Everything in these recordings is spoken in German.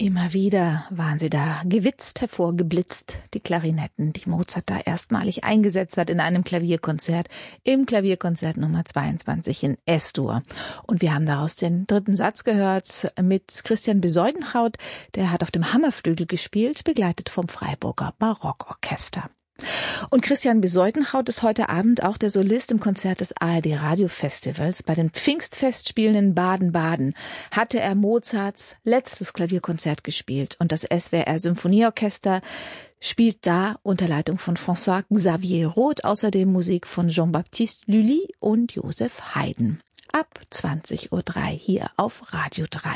Immer wieder waren sie da, gewitzt, hervorgeblitzt, die Klarinetten, die Mozart da erstmalig eingesetzt hat in einem Klavierkonzert, im Klavierkonzert Nummer 22 in S-Dur. Und wir haben daraus den dritten Satz gehört mit Christian Bezuidenhout, der hat auf dem Hammerflügel gespielt, begleitet vom Freiburger Barockorchester. Und Christian Bezuidenhout ist heute Abend auch der Solist im Konzert des ARD-Radiofestivals. Bei den Pfingstfestspielen in Baden-Baden hatte er Mozarts letztes Klavierkonzert gespielt. Und das SWR-Symphonieorchester spielt da unter Leitung von François Xavier Roth außerdem Musik von Jean-Baptiste Lully und Joseph Haydn. Ab 20:03 Uhr hier auf Radio 3.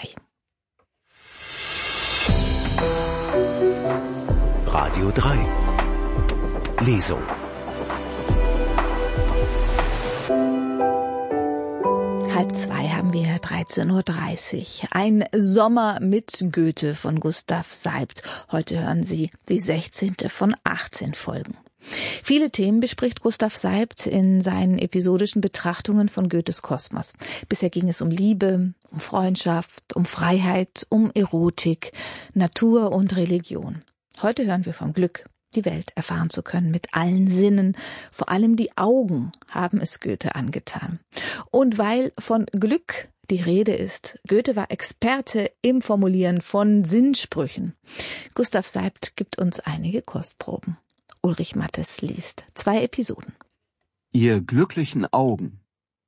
Radio 3 Lesung. Halb zwei haben wir, 13:30 Uhr. Ein Sommer mit Goethe von Gustav Seibt. Heute hören Sie die 16. von 18 Folgen. Viele Themen bespricht Gustav Seibt in seinen episodischen Betrachtungen von Goethes Kosmos. Bisher ging es um Liebe, um Freundschaft, um Freiheit, um Erotik, Natur und Religion. Heute hören wir vom Glück, die Welt erfahren zu können mit allen Sinnen. Vor allem die Augen haben es Goethe angetan. Und weil von Glück die Rede ist, Goethe war Experte im Formulieren von Sinnsprüchen. Gustav Seibt gibt uns einige Kostproben. Ulrich Mattes liest 2 Episoden. Ihr glücklichen Augen.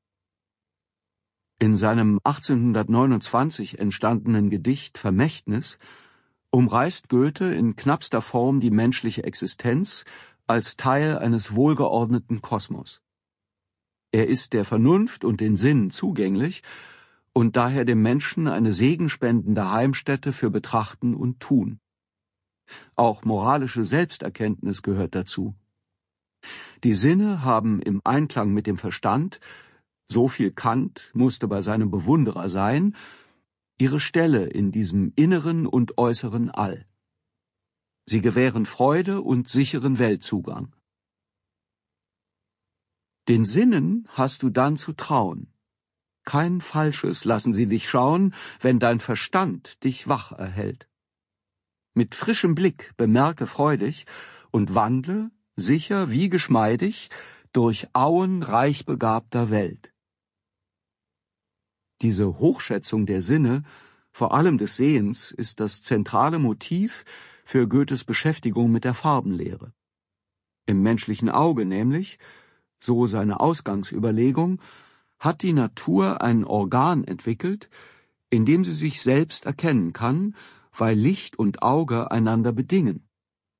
In seinem 1829 entstandenen Gedicht Vermächtnis umreißt Goethe in knappster Form die menschliche Existenz als Teil eines wohlgeordneten Kosmos. Er ist der Vernunft und den Sinnen zugänglich und daher dem Menschen eine segenspendende Heimstätte für Betrachten und Tun. Auch moralische Selbsterkenntnis gehört dazu. Die Sinne haben im Einklang mit dem Verstand, so viel Kant musste bei seinem Bewunderer sein, ihre Stelle in diesem inneren und äußeren All. Sie gewähren Freude und sicheren Weltzugang. Den Sinnen hast du dann zu trauen. Kein Falsches lassen sie dich schauen, wenn dein Verstand dich wach erhält. Mit frischem Blick bemerke freudig und wandle, sicher wie geschmeidig, durch Auen reich begabter Welt. Diese Hochschätzung der Sinne, vor allem des Sehens, ist das zentrale Motiv für Goethes Beschäftigung mit der Farbenlehre. Im menschlichen Auge nämlich, so seine Ausgangsüberlegung, hat die Natur ein Organ entwickelt, in dem sie sich selbst erkennen kann, weil Licht und Auge einander bedingen.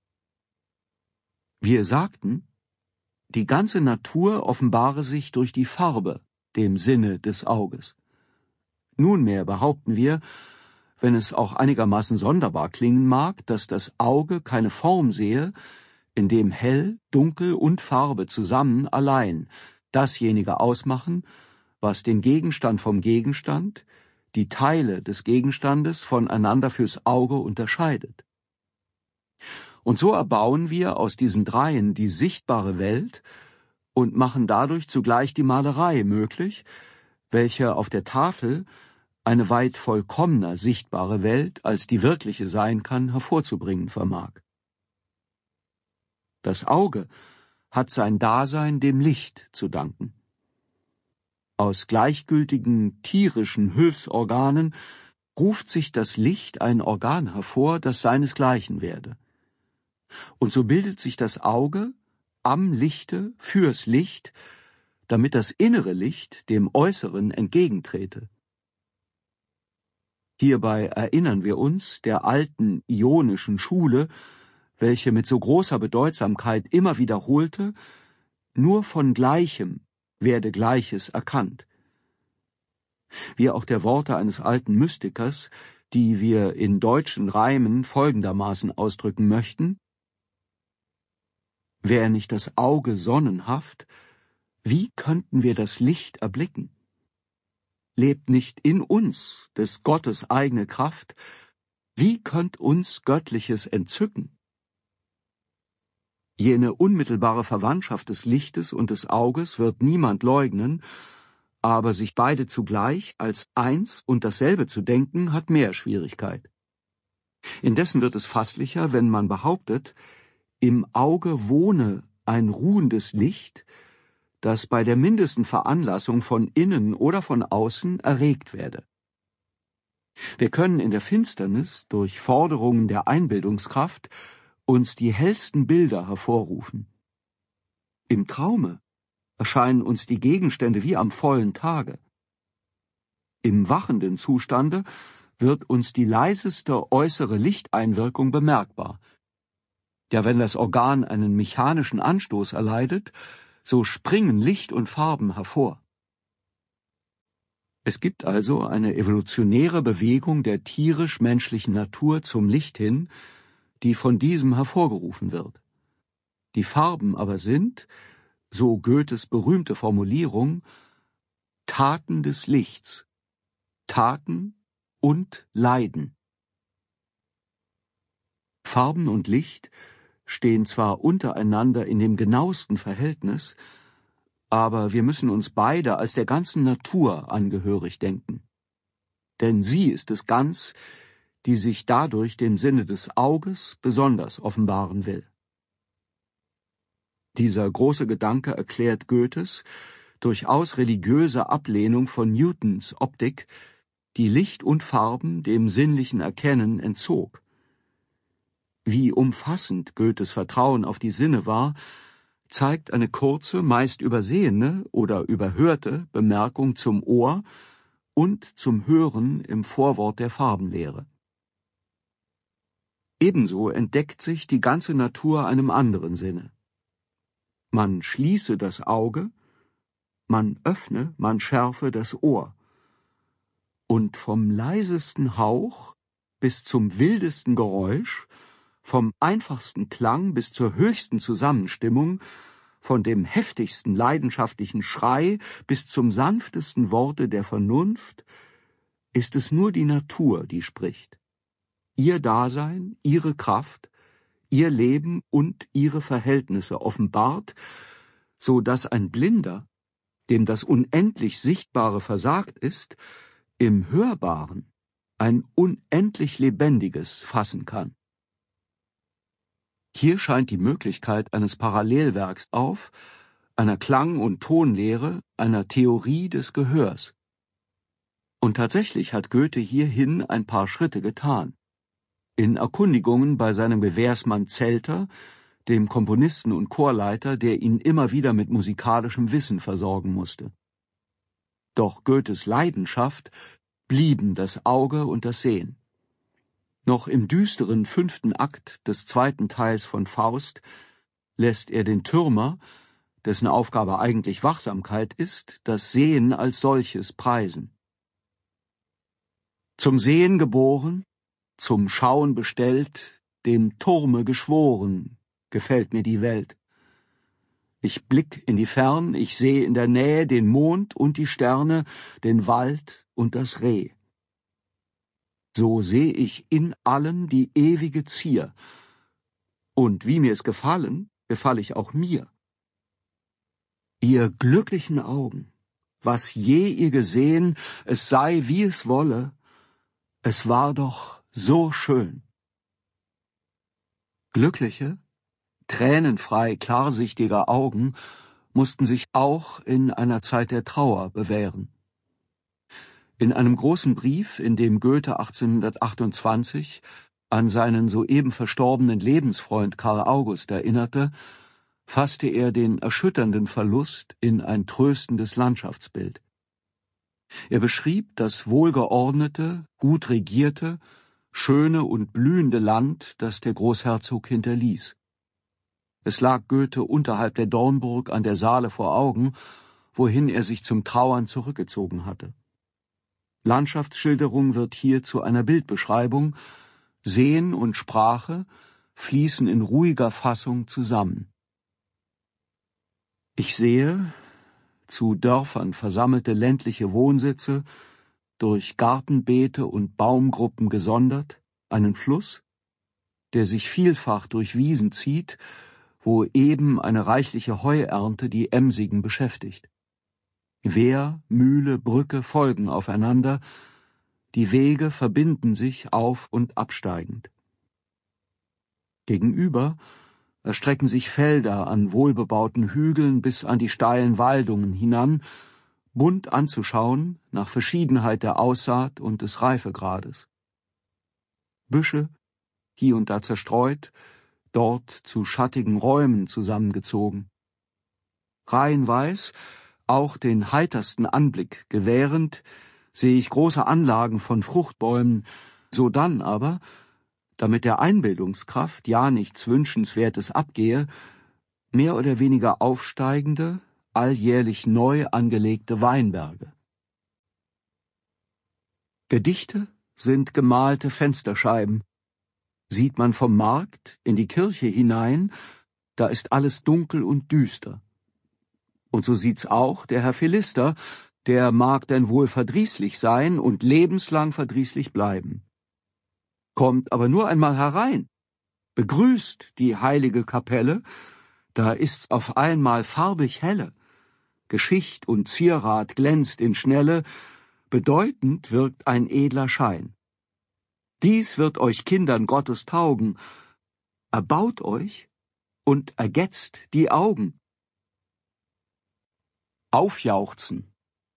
Wir sagten, die ganze Natur offenbare sich durch die Farbe, dem Sinne des Auges. Nunmehr behaupten wir, wenn es auch einigermaßen sonderbar klingen mag, dass das Auge keine Form sehe, in dem Hell, Dunkel und Farbe zusammen allein dasjenige ausmachen, was den Gegenstand vom Gegenstand, die Teile des Gegenstandes voneinander fürs Auge unterscheidet. Und so erbauen wir aus diesen dreien die sichtbare Welt und machen dadurch zugleich die Malerei möglich, welche auf der Tafel eine weit vollkommener sichtbare Welt, als die wirkliche sein kann, hervorzubringen vermag. Das Auge hat sein Dasein dem Licht zu danken. Aus gleichgültigen tierischen Hilfsorganen ruft sich das Licht ein Organ hervor, das seinesgleichen werde. Und so bildet sich das Auge am Lichte fürs Licht, damit das innere Licht dem äußeren entgegentrete. Hierbei erinnern wir uns der alten ionischen Schule, welche mit so großer Bedeutsamkeit immer wiederholte, nur von Gleichem werde Gleiches erkannt. Wie auch der Worte eines alten Mystikers, die wir in deutschen Reimen folgendermaßen ausdrücken möchten: Wäre nicht das Auge sonnenhaft, wie könnten wir das Licht erblicken? Lebt nicht in uns des Gottes eigene Kraft, wie könnt uns Göttliches entzücken? Jene unmittelbare Verwandtschaft des Lichtes und des Auges wird niemand leugnen, aber sich beide zugleich als eins und dasselbe zu denken, hat mehr Schwierigkeit. Indessen wird es fasslicher, wenn man behauptet, im Auge wohne ein ruhendes Licht, das bei der mindesten Veranlassung von innen oder von außen erregt werde. Wir können in der Finsternis durch Forderungen der Einbildungskraft uns die hellsten Bilder hervorrufen. Im Traume erscheinen uns die Gegenstände wie am vollen Tage. Im wachenden Zustande wird uns die leiseste äußere Lichteinwirkung bemerkbar. Ja, wenn das Organ einen mechanischen Anstoß erleidet, so springen Licht und Farben hervor. Es gibt also eine evolutionäre Bewegung der tierisch-menschlichen Natur zum Licht hin, die von diesem hervorgerufen wird. Die Farben aber sind, so Goethes berühmte Formulierung, Taten des Lichts, Taten und Leiden. Farben und Licht stehen zwar untereinander in dem genauesten Verhältnis, aber wir müssen uns beide als der ganzen Natur angehörig denken. Denn sie ist es ganz, die sich dadurch dem Sinne des Auges besonders offenbaren will. Dieser große Gedanke erklärt Goethes durchaus religiöse Ablehnung von Newtons Optik, die Licht und Farben dem sinnlichen Erkennen entzog. Wie umfassend Goethes Vertrauen auf die Sinne war, zeigt eine kurze, meist übersehene oder überhörte Bemerkung zum Ohr und zum Hören im Vorwort der Farbenlehre. Ebenso entdeckt sich die ganze Natur einem anderen Sinne. Man schließe das Auge, man öffne, man schärfe das Ohr. Und vom leisesten Hauch bis zum wildesten Geräusch, vom einfachsten Klang bis zur höchsten Zusammenstimmung, von dem heftigsten leidenschaftlichen Schrei bis zum sanftesten Worte der Vernunft, ist es nur die Natur, die spricht. Ihr Dasein, ihre Kraft, ihr Leben und ihre Verhältnisse offenbart, so dass ein Blinder, dem das unendlich Sichtbare versagt ist, im Hörbaren ein unendlich Lebendiges fassen kann. Hier scheint die Möglichkeit eines Parallelwerks auf, einer Klang- und Tonlehre, einer Theorie des Gehörs. Und tatsächlich hat Goethe hierhin ein paar Schritte getan. In Erkundigungen bei seinem Gewährsmann Zelter, dem Komponisten und Chorleiter, der ihn immer wieder mit musikalischem Wissen versorgen musste. Doch Goethes Leidenschaft blieben das Auge und das Sehen. Noch im düsteren 5. Akt des 2. Teils von Faust lässt er den Türmer, dessen Aufgabe eigentlich Wachsamkeit ist, das Sehen als solches preisen. Zum Sehen geboren, zum Schauen bestellt, dem Turme geschworen, gefällt mir die Welt. Ich blick in die Fern, ich seh in der Nähe den Mond und die Sterne, den Wald und das Reh. So seh ich in allen die ewige Zier, und wie mir's gefallen, befall ich auch mir. Ihr glücklichen Augen, was je ihr gesehen, es sei wie es wolle, es war doch so schön. Glückliche, tränenfrei klarsichtiger Augen mussten sich auch in einer Zeit der Trauer bewähren. In einem großen Brief, in dem Goethe 1828 an seinen soeben verstorbenen Lebensfreund Karl August erinnerte, fasste er den erschütternden Verlust in ein tröstendes Landschaftsbild. Er beschrieb das wohlgeordnete, gut regierte, schöne und blühende Land, das der Großherzog hinterließ. Es lag Goethe unterhalb der Dornburg an der Saale vor Augen, wohin er sich zum Trauern zurückgezogen hatte. Landschaftsschilderung wird hier zu einer Bildbeschreibung, Sehen und Sprache fließen in ruhiger Fassung zusammen. Ich sehe, zu Dörfern versammelte ländliche Wohnsitze, durch Gartenbeete und Baumgruppen gesondert, einen Fluss, der sich vielfach durch Wiesen zieht, wo eben eine reichliche Heuernte die Emsigen beschäftigt. Wehr, Mühle, Brücke folgen aufeinander, die Wege verbinden sich auf- und absteigend. Gegenüber erstrecken sich Felder an wohlbebauten Hügeln bis an die steilen Waldungen hinan, bunt anzuschauen nach Verschiedenheit der Aussaat und des Reifegrades. Büsche, hier und da zerstreut, dort zu schattigen Räumen zusammengezogen. Reihenweis, auch den heitersten Anblick gewährend, sehe ich große Anlagen von Fruchtbäumen, sodann aber, damit der Einbildungskraft ja nichts Wünschenswertes abgehe, mehr oder weniger aufsteigende, alljährlich neu angelegte Weinberge. Gedichte sind gemalte Fensterscheiben. Sieht man vom Markt in die Kirche hinein, da ist alles dunkel und düster. Und so sieht's auch der Herr Philister, der mag denn wohl verdrießlich sein und lebenslang verdrießlich bleiben. Kommt aber nur einmal herein, begrüßt die heilige Kapelle, da ist's auf einmal farbig helle, Geschicht und Zierat glänzt in Schnelle, bedeutend wirkt ein edler Schein. Dies wird euch Kindern Gottes taugen, erbaut euch und ergetzt die Augen. Aufjauchzen.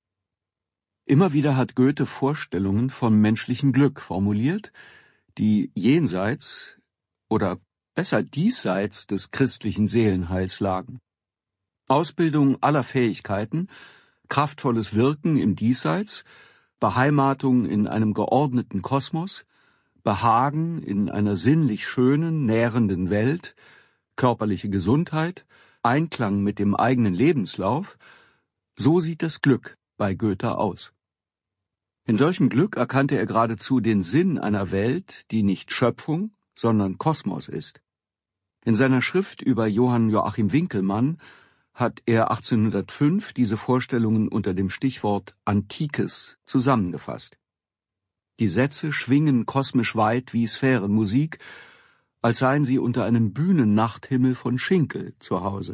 Immer wieder hat Goethe Vorstellungen vom menschlichen Glück formuliert, die jenseits oder besser diesseits des christlichen Seelenheils lagen. Ausbildung aller Fähigkeiten, kraftvolles Wirken im Diesseits, Beheimatung in einem geordneten Kosmos, Behagen in einer sinnlich schönen, nährenden Welt, körperliche Gesundheit, Einklang mit dem eigenen Lebenslauf, so sieht das Glück bei Goethe aus. In solchem Glück erkannte er geradezu den Sinn einer Welt, die nicht Schöpfung, sondern Kosmos ist. In seiner Schrift über Johann Joachim Winckelmann hat er 1805 diese Vorstellungen unter dem Stichwort Antikes zusammengefasst. Die Sätze schwingen kosmisch weit wie Sphärenmusik, als seien sie unter einem Bühnennachthimmel von Schinkel zu Hause.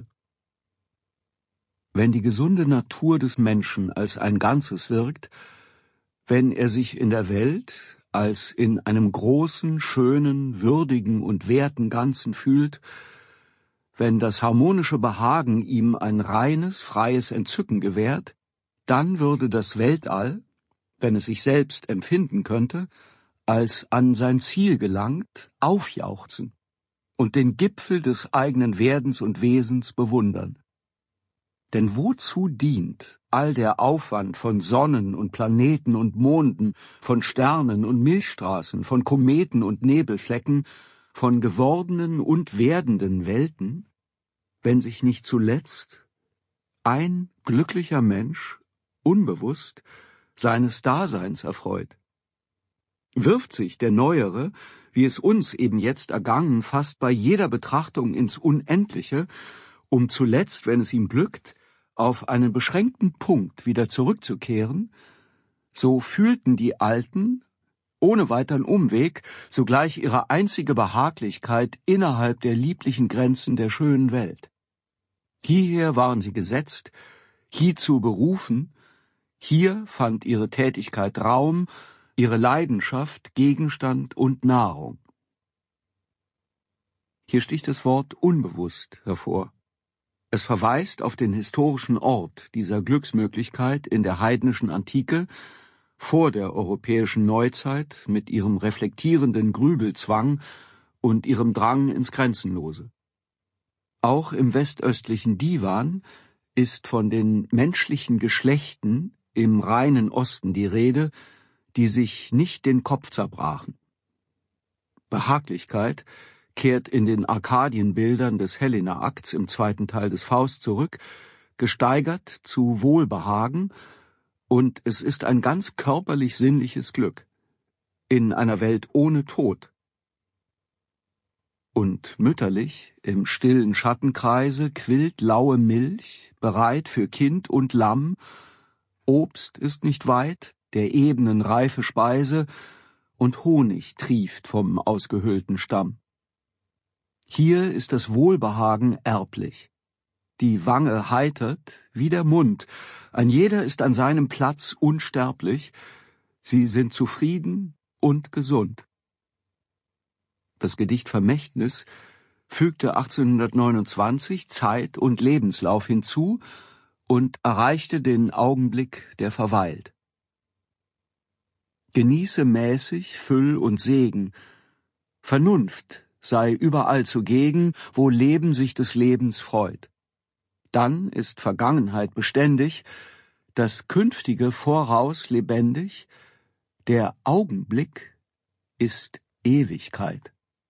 Wenn die gesunde Natur des Menschen als ein Ganzes wirkt, wenn er sich in der Welt als in einem großen, schönen, würdigen und werten Ganzen fühlt, wenn das harmonische Behagen ihm ein reines, freies Entzücken gewährt, dann würde das Weltall, wenn es sich selbst empfinden könnte, als an sein Ziel gelangt, aufjauchzen und den Gipfel des eigenen Werdens und Wesens bewundern. Denn wozu dient all der Aufwand von Sonnen und Planeten und Monden, von Sternen und Milchstraßen, von Kometen und Nebelflecken, von gewordenen und werdenden Welten, wenn sich nicht zuletzt ein glücklicher Mensch unbewusst seines Daseins erfreut? Wirft sich der Neuere, wie es uns eben jetzt ergangen, fast bei jeder Betrachtung ins Unendliche, um zuletzt, wenn es ihm glückt, auf einen beschränkten Punkt wieder zurückzukehren, so fühlten die Alten, ohne weiteren Umweg, sogleich ihre einzige Behaglichkeit innerhalb der lieblichen Grenzen der schönen Welt. Hierher waren sie gesetzt, hierzu berufen, hier fand ihre Tätigkeit Raum, ihre Leidenschaft Gegenstand und Nahrung. Hier sticht das Wort unbewusst hervor. Es verweist auf den historischen Ort dieser Glücksmöglichkeit in der heidnischen Antike, vor der europäischen Neuzeit mit ihrem reflektierenden Grübelzwang und ihrem Drang ins Grenzenlose. Auch im westöstlichen Divan ist von den menschlichen Geschlechten im reinen Osten die Rede, die sich nicht den Kopf zerbrachen. Behaglichkeit kehrt in den Arkadienbildern des Helena-Akts im zweiten Teil des Faust zurück, gesteigert zu Wohlbehagen, und es ist ein ganz körperlich-sinnliches Glück, in einer Welt ohne Tod. Und mütterlich, im stillen Schattenkreise, quillt laue Milch, bereit für Kind und Lamm, Obst ist nicht weit, der ebenen reife Speise, und Honig trieft vom ausgehöhlten Stamm. Hier ist das Wohlbehagen erblich. Die Wange heitert wie der Mund, ein jeder ist an seinem Platz unsterblich, Sie sind zufrieden und gesund. Das Gedicht Vermächtnis fügte 1829 Zeit und Lebenslauf hinzu und erreichte den Augenblick, der verweilt. Genieße mäßig Füll und Segen, Vernunft sei überall zugegen, wo Leben sich des Lebens freut. Dann ist Vergangenheit beständig, das Künftige voraus lebendig, der Augenblick ist Ewigkeit.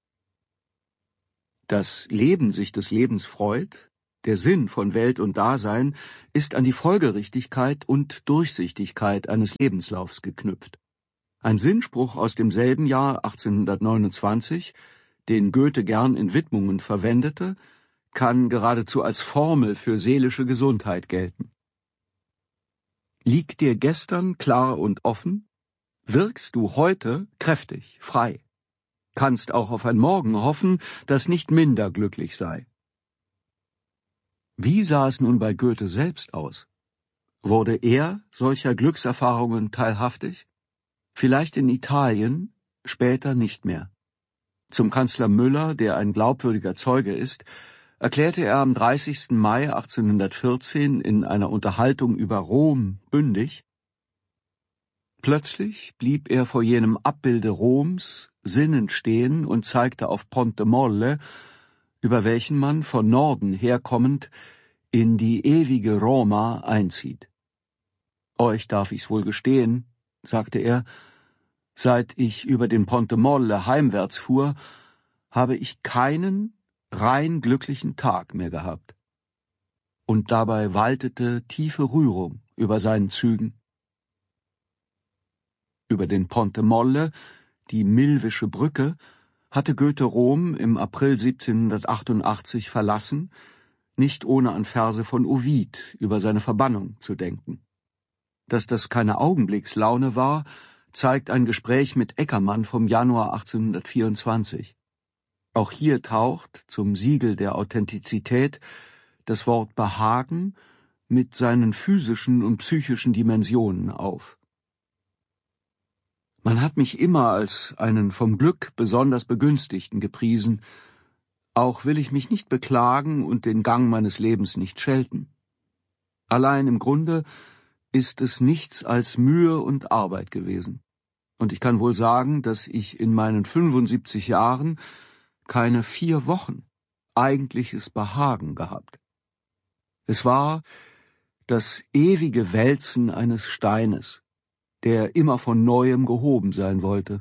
Das Leben sich des Lebens freut, der Sinn von Welt und Dasein, ist an die Folgerichtigkeit und Durchsichtigkeit eines Lebenslaufs geknüpft. Ein Sinnspruch aus demselben Jahr 1829, den Goethe gern in Widmungen verwendete, kann geradezu als Formel für seelische Gesundheit gelten. Liegt dir gestern klar und offen, wirkst du heute kräftig, frei, kannst auch auf ein Morgen hoffen, das nicht minder glücklich sei. Wie sah es nun bei Goethe selbst aus? Wurde er solcher Glückserfahrungen teilhaftig? Vielleicht in Italien, später nicht mehr. Zum Kanzler Müller, der ein glaubwürdiger Zeuge ist, erklärte er am 30. Mai 1814 in einer Unterhaltung über Rom bündig: Plötzlich blieb er vor jenem Abbilde Roms sinnend stehen und zeigte auf Ponte Molle, über welchen man von Norden herkommend in die ewige Roma einzieht. Euch darf ich's wohl gestehen, sagte er, seit ich über den Ponte Molle heimwärts fuhr, habe ich keinen rein glücklichen Tag mehr gehabt. Und dabei waltete tiefe Rührung über seinen Zügen. Über den Ponte Molle, die Milvische Brücke, hatte Goethe Rom im April 1788 verlassen, nicht ohne an Verse von Ovid über seine Verbannung zu denken. Dass das keine Augenblickslaune war, zeigt ein Gespräch mit Eckermann vom Januar 1824. Auch hier taucht, zum Siegel der Authentizität, das Wort Behagen mit seinen physischen und psychischen Dimensionen auf. Man hat mich immer als einen vom Glück besonders Begünstigten gepriesen. Auch will ich mich nicht beklagen und den Gang meines Lebens nicht schelten. Allein im Grunde ist es nichts als Mühe und Arbeit gewesen. Und ich kann wohl sagen, dass ich in meinen 75 Jahren keine 4 Wochen eigentliches Behagen gehabt. Es war das ewige Wälzen eines Steines, der immer von Neuem gehoben sein wollte.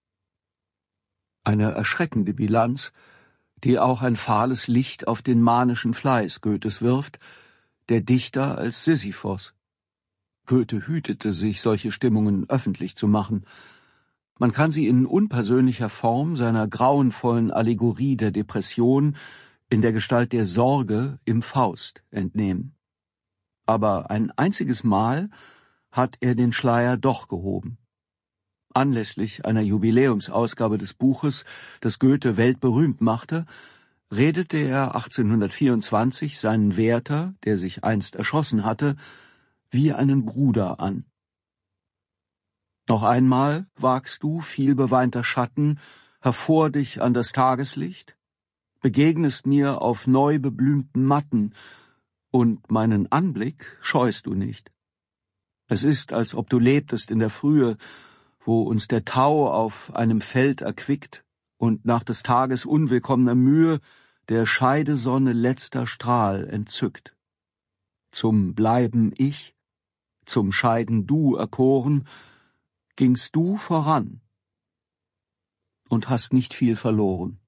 Eine erschreckende Bilanz, die auch ein fahles Licht auf den manischen Fleiß Goethes wirft, der Dichter als Sisyphos. Goethe hütete sich, solche Stimmungen öffentlich zu machen. Man kann sie in unpersönlicher Form seiner grauenvollen Allegorie der Depression in der Gestalt der Sorge im Faust entnehmen. Aber ein einziges Mal hat er den Schleier doch gehoben. Anlässlich einer Jubiläumsausgabe des Buches, das Goethe weltberühmt machte, redete er 1824 seinen Wärter, der sich einst erschossen hatte, wie einen Bruder an. Noch einmal wagst du, vielbeweinter Schatten, hervor dich an das Tageslicht, begegnest mir auf neu beblümten Matten, und meinen Anblick scheust du nicht. Es ist, als ob du lebtest in der Frühe, wo uns der Tau auf einem Feld erquickt und nach des Tages unwillkommener Mühe der Scheidesonne letzter Strahl entzückt. Zum Bleiben ich, zum Scheiden du erkoren, gingst du voran und hast nicht viel verloren.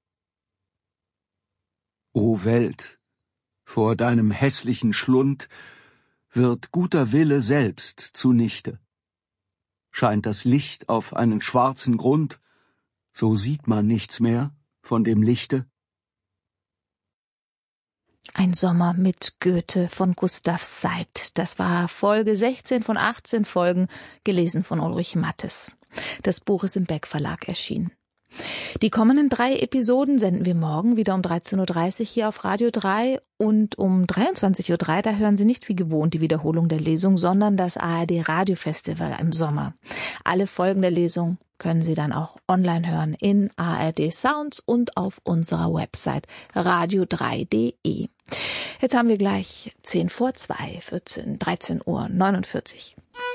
O Welt, vor deinem hässlichen Schlund wird guter Wille selbst zunichte. Scheint das Licht auf einen schwarzen Grund, so sieht man nichts mehr von dem Lichte. Ein Sommer mit Goethe von Gustav Seibt. Das war Folge 16 von 18 Folgen, gelesen von Ulrich Mattes. Das Buch ist im Beck Verlag erschienen. Die kommenden 3 Episoden senden wir morgen wieder um 13.30 Uhr hier auf Radio 3 und um 23.03 Uhr, da hören Sie nicht wie gewohnt die Wiederholung der Lesung, sondern das ARD Radiofestival im Sommer. Alle Folgen der Lesung können Sie dann auch online hören in ARD Sounds und auf unserer Website radio3.de. Jetzt haben wir gleich 10 vor 2, 13:49 Uhr.